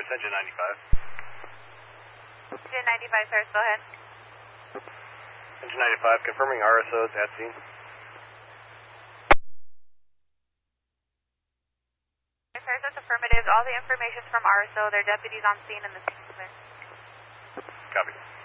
Engine 95. Engine 95, sir, go ahead. Engine 95, confirming RSOs at scene. Yes, sir, that's affirmative. All the information from RSO, their deputies on scene and the scene clear. Copy.